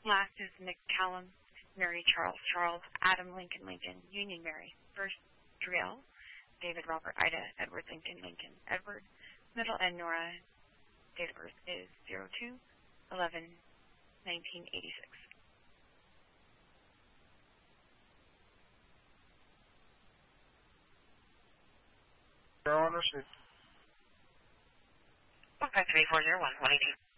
Last is Nick Callum, Mary Charles Charles, Adam Lincoln Lincoln, Union Mary. First, Driel, David Robert Ida, Edward Lincoln Lincoln, Edward. Middle and Nora, date of birth is 02/11/1986. Zero on receipt. 153401182.